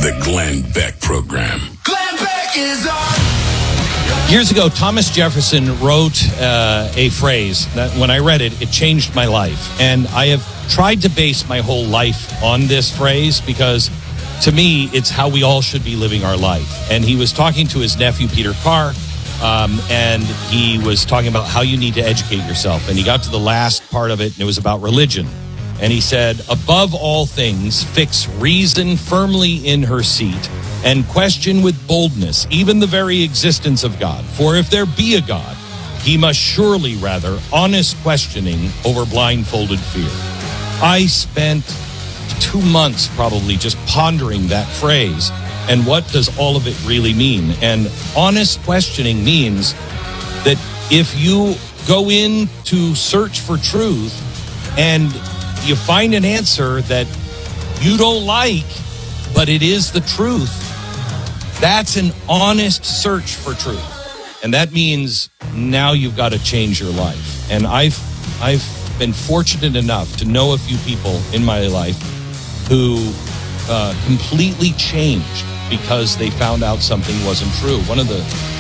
The Glenn Beck Program. Glenn Beck is on. Years ago, Thomas Jefferson wrote a phrase that when I read it, it changed my life. And I have tried to base my whole life on this phrase because to me, it's how we all should be living our life. And he was talking to his nephew, Peter Carr, and he was talking about how you need to educate yourself. And he got to the last part of it, and it was about religion. And he said, above all things, fix reason firmly in her seat and question with boldness even the very existence of God. For if there be a God, he must surely rather honest questioning over blindfolded fear. I spent 2 months probably just pondering that phrase and what does all of it really mean. And honest questioning means that if you go in to search for truth and you find an answer that you don't like, but it is the truth, that's an honest search for truth. And that means now you've got to change your life. And I've been fortunate enough to know a few people in my life who completely changed because they found out something wasn't true. One of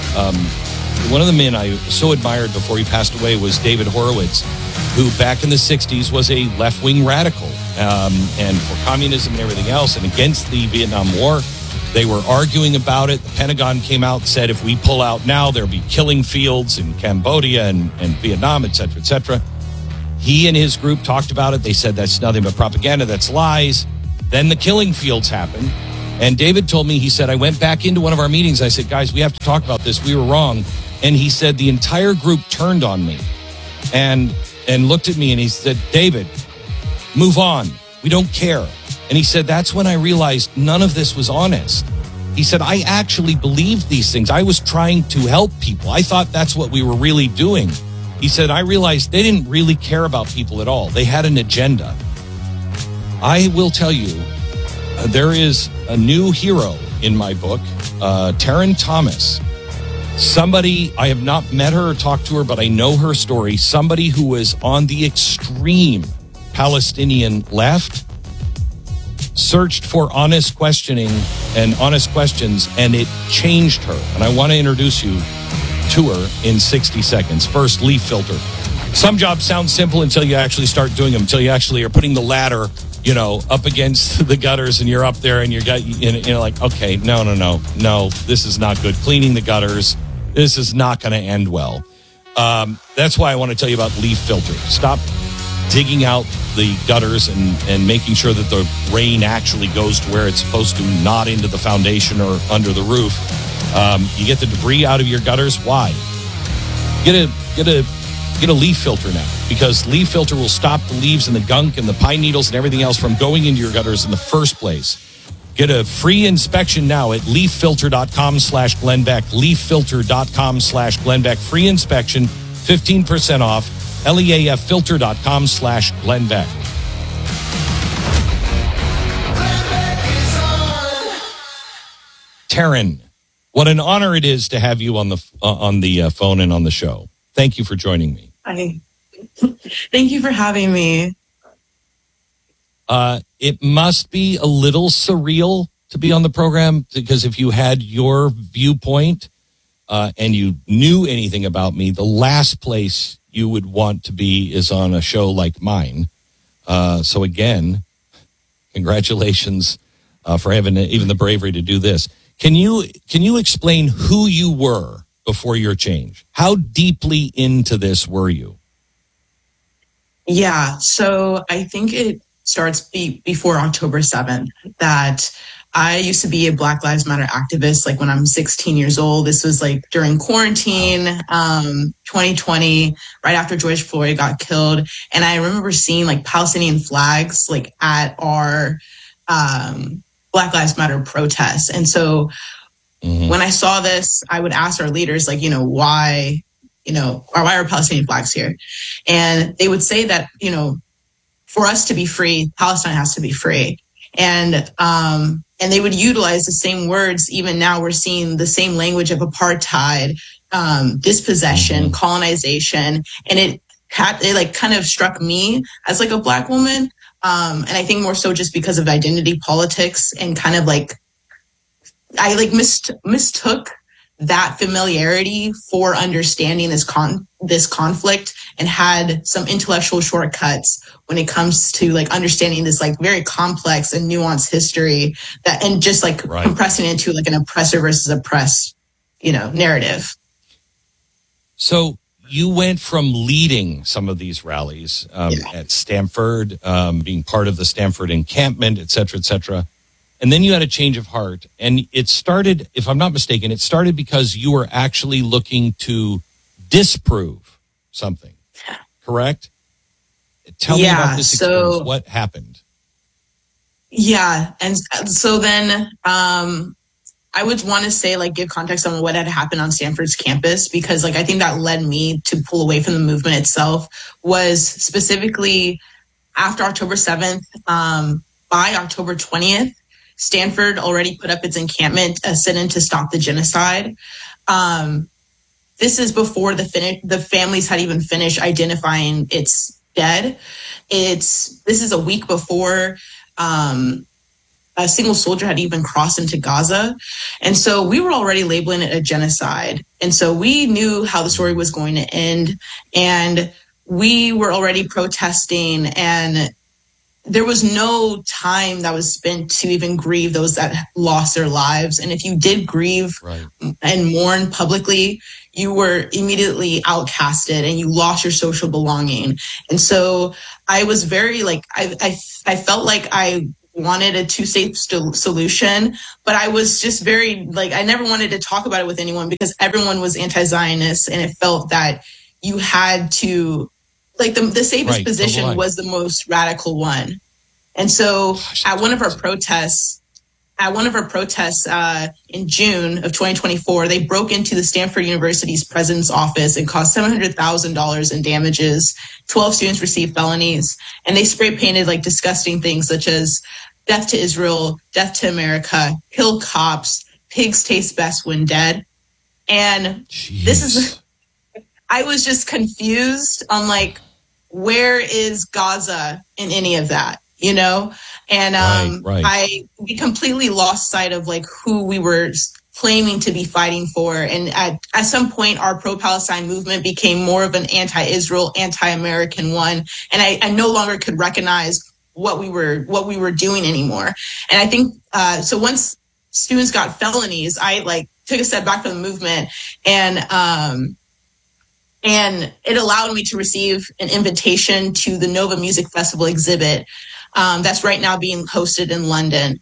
the men I so admired before he passed away was David Horowitz, who back in the 60s was a left-wing radical and for communism and everything else and against the Vietnam War. They were arguing about it. The Pentagon came out and said if we pull out now, there'll be killing fields in Cambodia and Vietnam, et cetera, et cetera. He and his group talked about it. They said that's nothing but propaganda, that's lies. Then the killing fields happened. And David told me, he said, I went back into one of our meetings. I said, guys, we have to talk about this. We were wrong. And he said the entire group turned on me and looked at me and he said, David, move on. We don't care. And he said, that's when I realized none of this was honest. He said, I actually believed these things. I was trying to help people. I thought that's what we were really doing. He said, I realized they didn't really care about people at all. They had an agenda. I will tell you, there is a new hero in my book, Taryn Thomas. Somebody, I have not met her or talked to her, but I know her story. Somebody who was on the extreme Palestinian left, searched for honest questioning and honest questions, and it changed her. And I want to introduce you to her in 60 seconds. First, leaf filter. Some jobs sound simple until you actually start doing them, until you actually are putting the ladder, up against the gutters and you're up there and you're like, okay, no, this is not good. Cleaning the gutters, this is not going to end well. That's why I want to tell you about leaf filter. Stop digging out the gutters and making sure that the rain actually goes to where it's supposed to, not into the foundation or under the roof. You get the debris out of your gutters. Why? Get a leaf filter now, because leaf filter will stop the leaves and the gunk and the pine needles and everything else from going into your gutters in the first place. Get a free inspection now at leaffilter.com/Glenn Beck. Leaffilter.com/Glenn Beck. Free inspection, 15% off. LEAFfilter.com/Glenn Beck. Taryn, what an honor it is to have you on the phone and on the show. Thank you for joining me. Thank you for having me. It must be a little surreal to be on the program, because if you had your viewpoint and you knew anything about me, the last place you would want to be is on a show like mine. So again, congratulations for having even the bravery to do this. Can you explain who you were before your change? How deeply into this were you? Yeah, so I think it starts before October 7th, that I used to be a Black Lives Matter activist, like when I'm 16 years old. This was like during quarantine, 2020, right after George Floyd got killed. And I remember seeing like Palestinian flags like at our Black Lives Matter protests. And so when I saw this, I would ask our leaders, like, why are Palestinian flags here? And they would say that, for us to be free, Palestine has to be free. And they would utilize the same words. Even now we're seeing the same language of apartheid, dispossession, colonization. And it kind of struck me as like a Black woman. And I think more so just because of identity politics and kind of like I like mistook that familiarity for understanding this conflict, and had some intellectual shortcuts when it comes to like understanding this like very complex and nuanced history, that, and just like compressing it into like an oppressor versus oppressed, narrative. So you went from leading some of these rallies at Stanford, being part of the Stanford encampment, et cetera, and then you had a change of heart. And it started, if I'm not mistaken, because you were actually looking to disprove something, correct? Tell me about this experience. What happened? Yeah. And so then I would want to say, like, give context on what had happened on Stanford's campus, because like I think that led me to pull away from the movement itself, was specifically after October 7th, by October 20th, Stanford already put up its encampment, a sit-in to stop the genocide. This is before the families had even finished identifying its dead. This is a week before a single soldier had even crossed into Gaza. And so we were already labeling it a genocide. And so we knew how the story was going to end. And we were already protesting, and there was no time that was spent to even grieve those that lost their lives. And if you did grieve and mourn publicly, you were immediately outcasted and you lost your social belonging. And so I was very I felt like I wanted a two-state solution, but I was just very I never wanted to talk about it with anyone, because everyone was anti-Zionist, and it felt that you had to, the safest position was the most radical one. And so at one of our protests in June of 2024, they broke into the Stanford University's president's office and caused $700,000 in damages. 12 students received felonies, and they spray painted disgusting things such as "Death to Israel," "Death to America," "Kill cops," "Pigs taste best when dead." And I was just confused on where is Gaza in any of that, And we completely lost sight of who we were claiming to be fighting for. And at some point, our pro-Palestine movement became more of an anti-Israel, anti-American one. And I no longer could recognize what we were doing anymore. And I think so once students got felonies, I took a step back from the movement, and it allowed me to receive an invitation to the Nova Music Festival exhibit that's right now being hosted in London.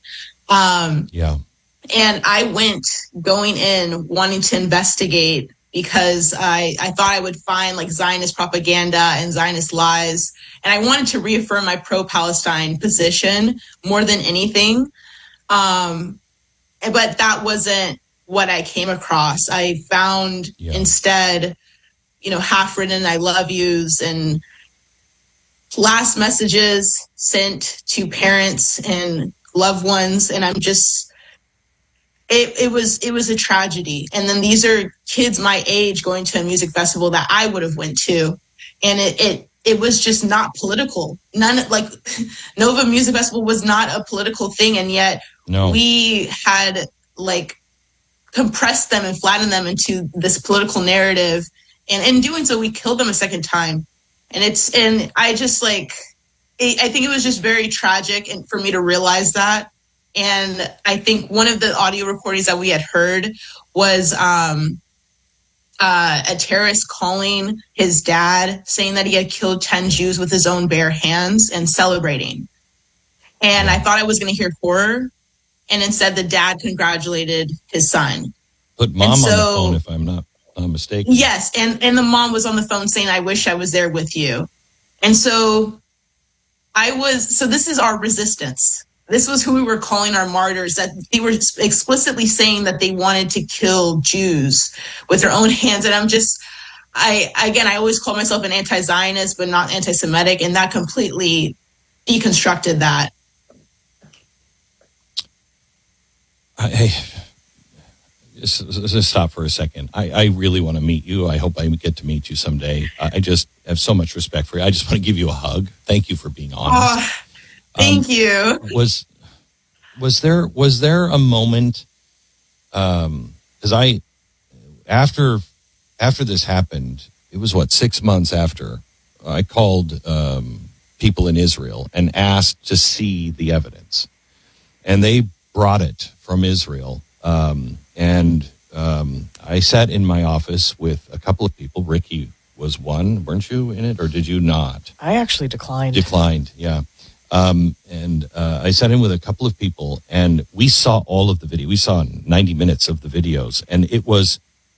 And I went going in wanting to investigate, because I thought I would find Zionist propaganda and Zionist lies. And I wanted to reaffirm my pro-Palestine position more than anything. But that wasn't what I came across. I found instead, half-written "I love yous" and last messages sent to parents and loved ones. And I'm just, it was a tragedy. And then these are kids my age going to a music festival that I would have went to. And it was just not political. Nova Music Festival was not a political thing. And yet we had compressed them and flattened them into this political narrative. And in doing so, we killed them a second time. And I just I think it was just very tragic and for me to realize that. And I think one of the audio recordings that we had heard was a terrorist calling his dad, saying that he had killed 10 Jews with his own bare hands and celebrating. And I thought I was going to hear horror. And instead, the dad congratulated his son. Put mom on the phone, if I'm not mistaken. Yes. And the mom was on the phone saying, "I wish I was there with you." And so this is our resistance. This was who we were calling our martyrs, that they were explicitly saying that they wanted to kill Jews with their own hands. And I always call myself an anti-Zionist, but not anti-Semitic. And that completely deconstructed that. Just stop for a second. I really want to meet you. I hope I get to meet you someday. I just have so much respect for you. I just want to give you a hug. Thank you for being honest. Thank you. Was there a moment because after this happened, it was 6 months after, I called people in Israel and asked to see the evidence, and they brought it from Israel. And I sat in my office with a couple of people. Ricky was one, weren't you in it, or did you not? I actually declined. Declined, yeah. And I sat in with a couple of people, and we saw all of the video. We saw 90 minutes of the videos, and it was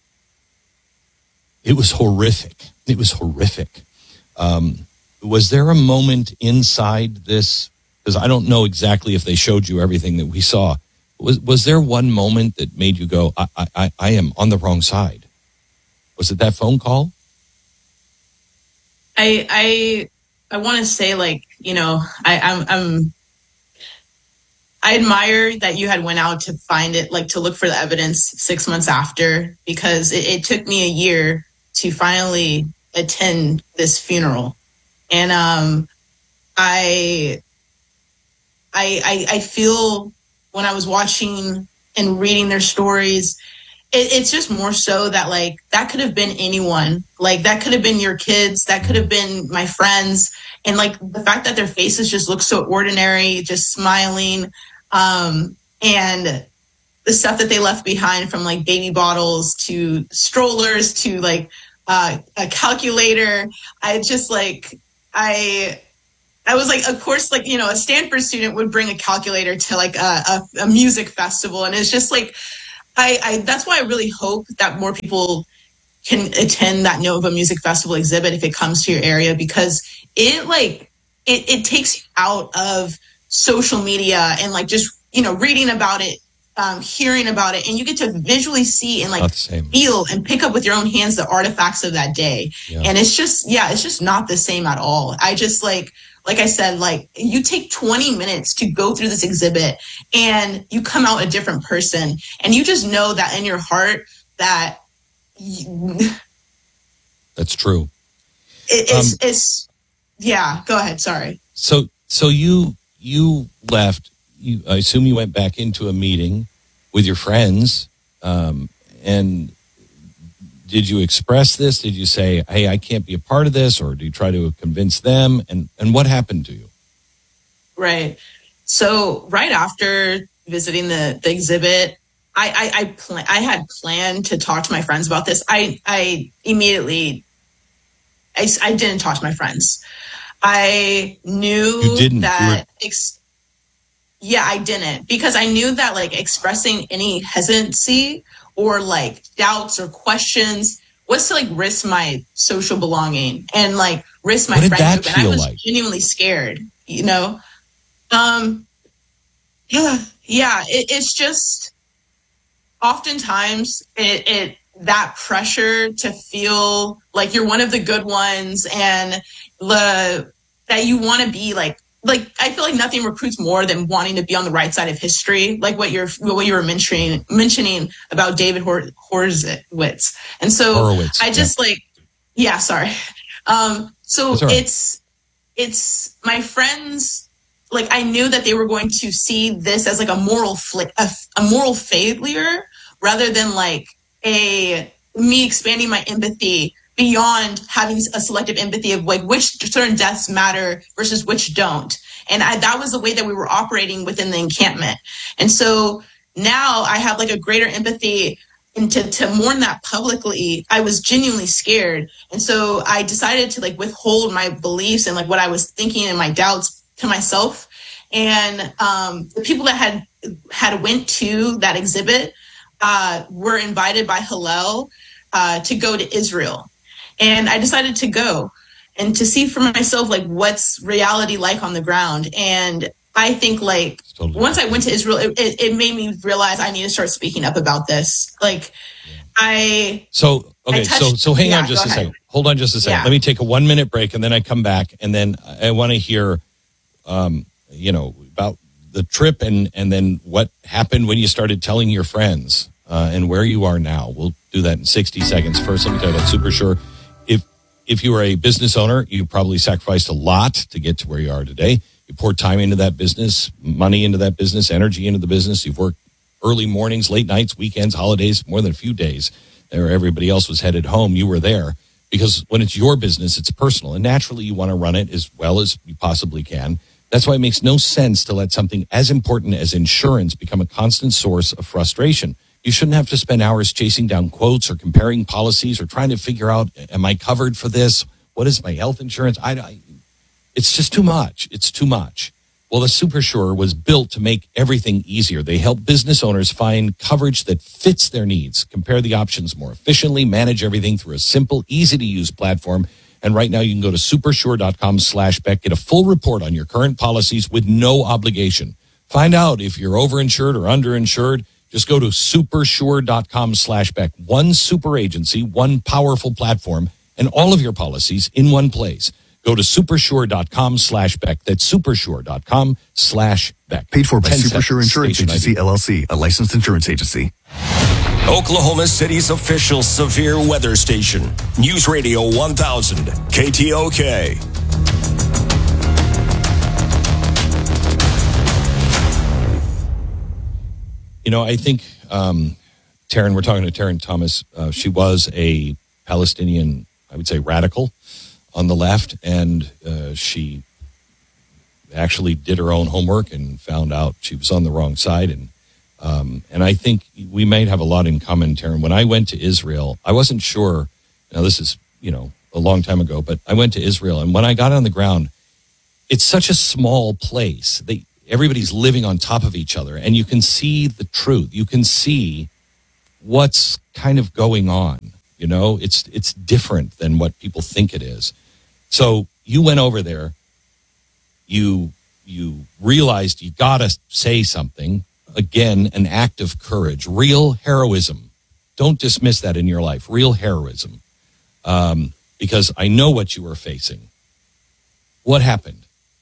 horrific. It was horrific. Was there a moment inside this? Because I don't know exactly if they showed you everything that we saw. Was there one moment that made you go, I am on the wrong side? Was it that phone call? I want to say, like, you know, I admire that you had went out to find it, like to look for the evidence 6 months after, because it took me a year to finally attend this funeral. And I feel when I was watching and reading their stories, it's just more so that, like, that could have been anyone. Like, that could have been your kids. That could have been my friends. And, like, the fact that their faces just look so ordinary, just smiling, and the stuff that they left behind, from, like, baby bottles to strollers to, like, a calculator. I just, like, I was like, of course, like, you know, a Stanford student would bring a calculator to, like, a music festival. And it's just like, that's why I really hope that more people can attend that Nova Music Festival exhibit if it comes to your area, because it takes you out of social media and, like, just, you know, reading about it, hearing about it, and you get to visually see and, like, feel and pick up with your own hands the artifacts of that day. Yeah. And it's just not the same at all. I just, like I said, like, you take 20 minutes to go through this exhibit and you come out a different person, and you just know that in your heart that that's true. It's yeah, go ahead. Sorry. So you left, I assume you went back into a meeting with your friends, and did you express this? Did you say, hey, I can't be a part of this? Or do you try to convince them? And what happened to you? Right. So right after visiting the exhibit, I had planned to talk to my friends about this. I immediately didn't talk to my friends. I knew you didn't. that... I didn't, because I knew that, like, expressing any hesitancy or, like, doubts or questions was to, like, risk my social belonging and, like, risk my friendship. And I was genuinely scared, you know? It's just oftentimes that pressure to feel like you're one of the good ones, and that you want to be like I feel like nothing recruits more than wanting to be on the right side of history, like what you were mentioning about David Horowitz. And so Horowitz, I just sorry. So it's my friends, like, I knew that they were going to see this as like a moral failure, rather than like me expanding my empathy beyond having a selective empathy of like which certain deaths matter versus which don't. And that was the way that we were operating within the encampment. And so now I have like a greater empathy, and to mourn that publicly, I was genuinely scared. And so I decided to like withhold my beliefs and like what I was thinking and my doubts to myself. And the people that had went to that exhibit were invited by Hillel to go to Israel. And I decided to go and to see for myself, like, what's reality like on the ground. And I think, like, once I went to Israel, it made me realize I need to start speaking up about this. Like, So hang on just a second. Hold on just a second. Yeah. Let me take a 1 minute break, and then I come back, and then I want to hear, about the trip and then what happened when you started telling your friends and where you are now. We'll do that in 60 seconds. First, let me tell you about Super Sure. If you are a business owner, you probably sacrificed a lot to get to where you are today. You poured time into that business, money into that business, energy into the business. You've worked early mornings, late nights, weekends, holidays, more than a few days, where everybody else was headed home, you were there. Because when it's your business, it's personal. And naturally, you want to run it as well as you possibly can. That's why it makes no sense to let something as important as insurance become a constant source of frustration. You shouldn't have to spend hours chasing down quotes or comparing policies or trying to figure out, am I covered for this? What is my health insurance? It's just too much. It's too much. Well, the SuperSure was built to make everything easier. They help business owners find coverage that fits their needs, compare the options more efficiently, manage everything through a simple, easy-to-use platform. And right now you can go to supersure.com/Beck, get a full report on your current policies with no obligation. Find out if you're overinsured or underinsured. Just go to supersure.com/Beck. One super agency, one powerful platform, and all of your policies in one place. Go to supersure.com/Beck. That's supersure.com/Beck. Paid for by SuperSure Insurance Agency, LLC, a licensed insurance agency. Oklahoma City's official severe weather station. News Radio 1000, KTOK. You know, I think, Taryn, we're talking to Taryn Thomas. She was a Palestinian, I would say, radical on the left, and she actually did her own homework and found out she was on the wrong side. And I think we might have a lot in common, Taryn. When I went to Israel, I wasn't sure. Now, this is, a long time ago, but I went to Israel, and when I got on the ground, it's such a small place. Everybody's living on top of each other, and you can see the truth. You can see what's kind of going on. It's different than what people think it is. So you went over there, you realized you gotta say something. Again, an act of courage, real heroism. Don't dismiss that in your life, real heroism. Because I know what you were facing. What happened?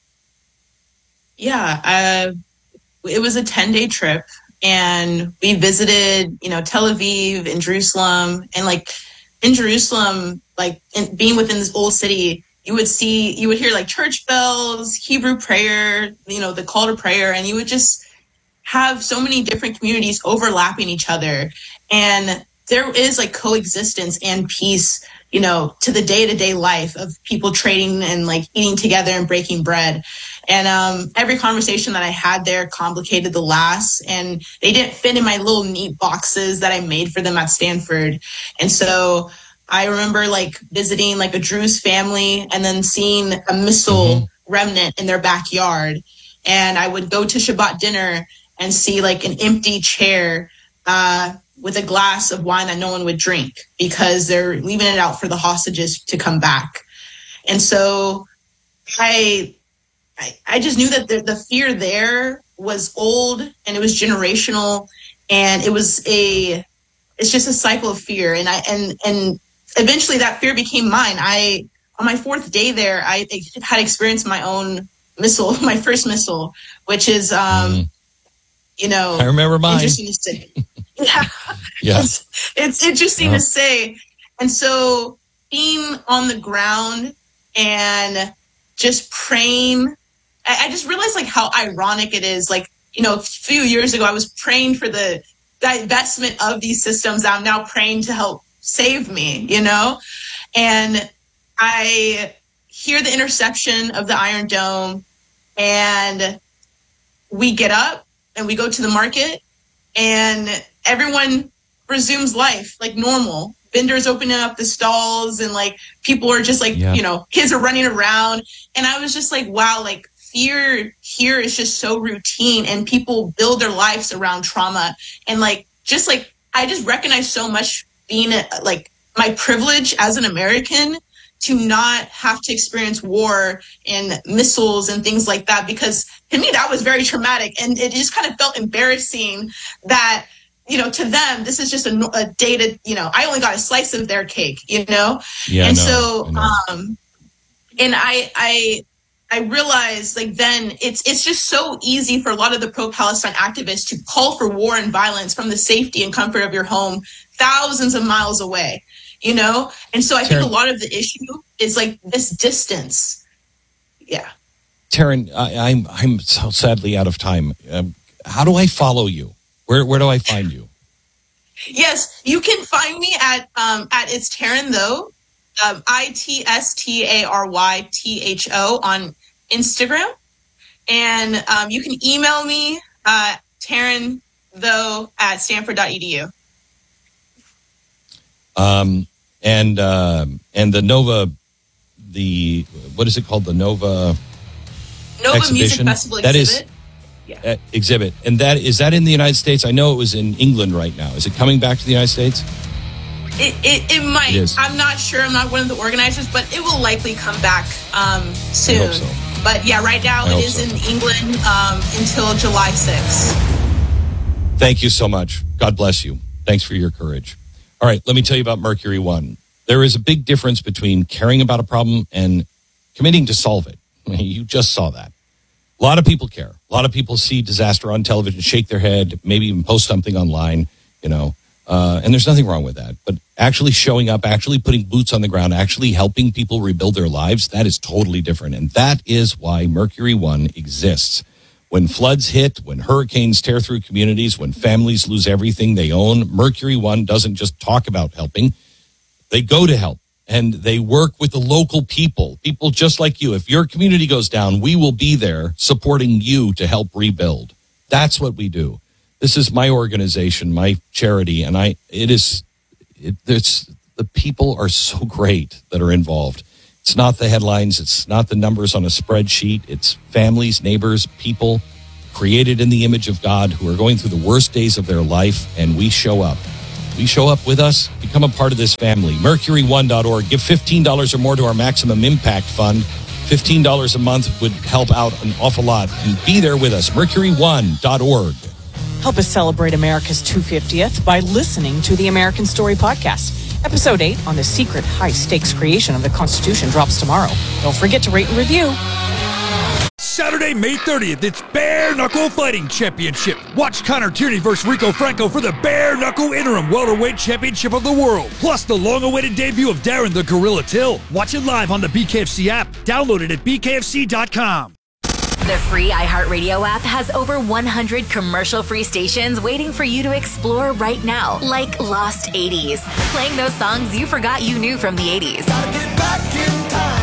Yeah, it was a 10-day trip, and we visited, Tel Aviv and Jerusalem. And in Jerusalem, being within this old city, you would hear church bells, Hebrew prayer, the call to prayer, and you would just have so many different communities overlapping each other. And there is coexistence and peace, to the day-to-day life of people trading and eating together and breaking bread. And every conversation that I had there complicated the last, and they didn't fit in my little neat boxes that I made for them at Stanford. And so I remember visiting a Druze family and then seeing a missile remnant in their backyard. And I would go to Shabbat dinner and see an empty chair with a glass of wine that no one would drink because they're leaving it out for the hostages to come back. And so I just knew that the fear there was old and it was generational, and it's just a cycle of fear. And eventually that fear became mine. On my 4th day there, I had experienced my own missile, my first missile, which is, I remember mine. Interesting to say. Yeah. It's interesting to say. And so being on the ground and just praying, I just realized how ironic it is. A few years ago, I was praying for the divestment of these systems. I'm now praying to help save me, and I hear the interception of the Iron Dome, and we get up and we go to the market, and everyone resumes life like normal. Vendors opening up the stalls, and people are just kids are running around. And I was just wow, fear here is just so routine, and people build their lives around trauma. And I just recognize so much being my privilege as an American to not have to experience war and missiles and things like that, because to me that was very traumatic, and it just kind of felt embarrassing that to them this is just a day to I only got a slice of their cake, and so and I realized then it's just so easy for a lot of the pro-Palestine activists to call for war and violence from the safety and comfort of your home thousands of miles away, and so I think a lot of the issue is this distance. Yeah. Taryn, I'm so sadly out of time. How do I follow you? Where do I find you? Yes, you can find me at It's Taryn Though, ITSTARYTHO on Instagram, and you can email me taryn.though@stanford.edu. And the Nova, what is it called? The Nova Music Festival exhibit. Exhibit. And is that in the United States? I know it was in England right now. Is it coming back to the United States? It might. It I'm not sure. I'm not one of the organizers, but it will likely come back soon. I hope so. But yeah, right now it is in England until July 6th. Thank you so much. God bless you. Thanks for your courage. All right, let me tell you about Mercury One. There is a big difference between caring about a problem and committing to solve it. You just saw that. A lot of people care. A lot of people see disaster on television, shake their head, maybe even post something online, and there's nothing wrong with that. But actually showing up, actually putting boots on the ground, actually helping people rebuild their lives, that is totally different. And that is why Mercury One exists. When floods hit, when hurricanes tear through communities, when families lose everything they own, Mercury One doesn't just talk about helping. They go to help. And they work with the local people just like you. If your community goes down, we will be there supporting you to help rebuild. That's what we do. This is my organization, my charity, and the people are so great that are involved. It's not the headlines. It's not the numbers on a spreadsheet. It's families, neighbors, people created in the image of God who are going through the worst days of their life, and we show up. We show up with us. Become a part of this family. Mercury1.org. Give $15 or more to our Maximum Impact Fund. $15 a month would help out an awful lot. And be there with us. Mercury1.org. Help us celebrate America's 250th by listening to the American Story podcast. Episode 8 on the secret high-stakes creation of the Constitution drops tomorrow. Don't forget to rate and review. Saturday, May 30th, it's Bare Knuckle Fighting Championship. Watch Connor Tierney versus Rico Franco for the Bare Knuckle Interim Welterweight Championship of the World. Plus the long-awaited debut of Darren the Gorilla Till. Watch it live on the BKFC app. Download it at bkfc.com. The free iHeartRadio app has over 100 commercial-free stations waiting for you to explore right now, like Lost 80s, playing those songs you forgot you knew from the 80s. Gotta get back in time.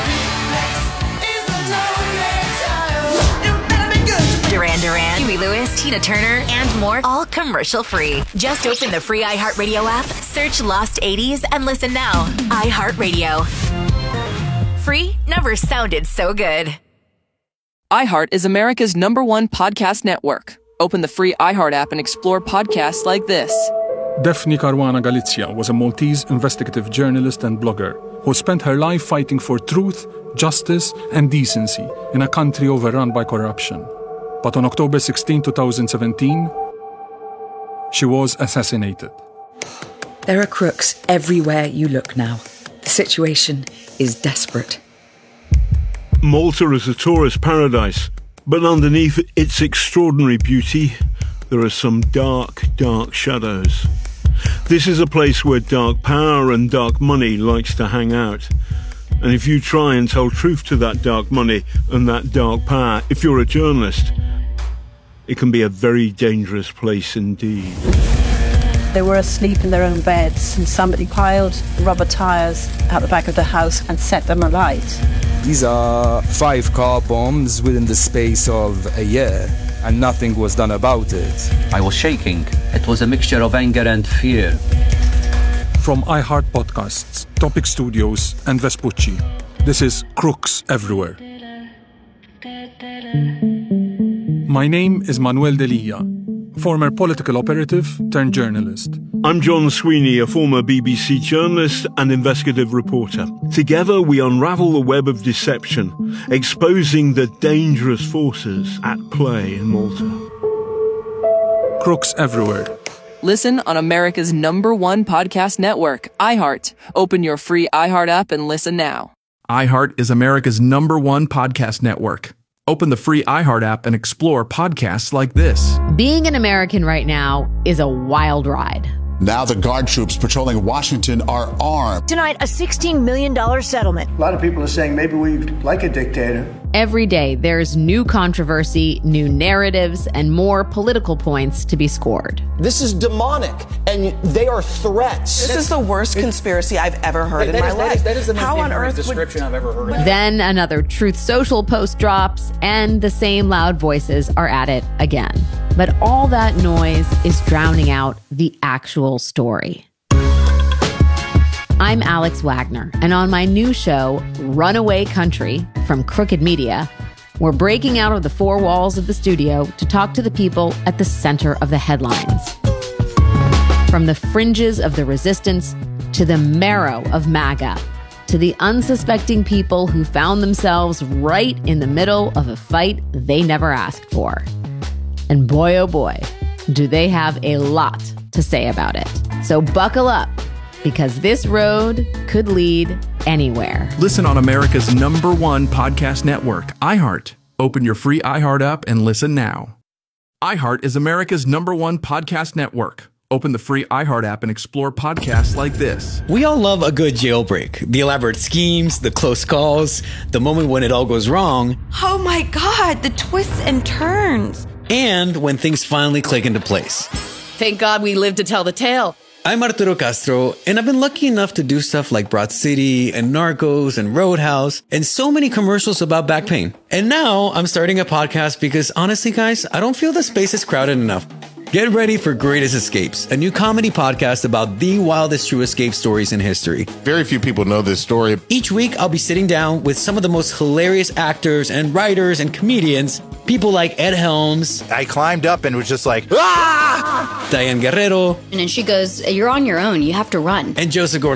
Duran Duran, Huey Lewis, Tina Turner, and more, all commercial-free. Just open the free iHeartRadio app, search Lost 80s, and listen now. iHeartRadio. Free never sounded so good. iHeart is America's #1 podcast network. Open the free iHeart app and explore podcasts like this. Daphne Caruana Galizia was a Maltese investigative journalist and blogger who spent her life fighting for truth, justice, and decency in a country overrun by corruption. But on October 16, 2017, she was assassinated. There are crooks everywhere you look now. The situation is desperate. Malta is a tourist paradise, but underneath its extraordinary beauty, there are some dark, dark shadows. This is a place where dark power and dark money likes to hang out. And if you try and tell truth to that dark money and that dark power, if you're a journalist, it can be a very dangerous place indeed. They were asleep in their own beds and somebody piled rubber tyres out the back of the house and set them alight. These are 5 car bombs within the space of a year, and nothing was done about it. I was shaking. It was a mixture of anger and fear. From iHeart Podcasts, Topic Studios, and Vespucci, this is Crooks Everywhere. My name is Manuel Delia, former political operative turned journalist. I'm John Sweeney, a former BBC journalist and investigative reporter. Together we unravel the web of deception, exposing the dangerous forces at play in Malta. Crooks Everywhere. Listen on America's #1 podcast network, iHeart. Open your free iHeart app and listen now. iHeart is America's #1 podcast network. Open the free iHeart app and explore podcasts like this. Being an American right now is a wild ride. Now the guard troops patrolling Washington are armed. Tonight, a $16 million settlement. A lot of people are saying maybe we like a dictator. Every day, there's new controversy, new narratives, and more political points to be scored. This is demonic, and they are threats. This is the worst conspiracy I've ever heard in my life. That is the most How on ignorant earth description I've ever heard. Then another Truth Social post drops, and the same loud voices are at it again. But all that noise is drowning out the actual story. I'm Alex Wagner, and on my new show, Runaway Country, from Crooked Media, we're breaking out of the four walls of the studio to talk to the people at the center of the headlines. From the fringes of the resistance to the marrow of MAGA, to the unsuspecting people who found themselves right in the middle of a fight they never asked for. And boy, oh boy, do they have a lot to say about it. So buckle up, because this road could lead anywhere. Listen on America's #1 podcast network, iHeart. Open your free iHeart app and listen now. iHeart is America's #1 podcast network. Open the free iHeart app and explore podcasts like this. We all love a good jailbreak. The elaborate schemes, the close calls, the moment when it all goes wrong. Oh my God, the twists and turns. And when things finally click into place. Thank God we lived to tell the tale. I'm Arturo Castro, and I've been lucky enough to do stuff like Broad City and Narcos and Roadhouse and so many commercials about back pain. And now I'm starting a podcast because honestly, guys, I don't feel the space is crowded enough. Get ready for Greatest Escapes, a new comedy podcast about the wildest true escape stories in history. Very few people know this story. Each week, I'll be sitting down with some of the most hilarious actors and writers and comedians, people like Ed Helms. I climbed up and was just like, ah! Diane Guerrero. And then she goes, "You're on your own. You have to run." And Joseph Gordon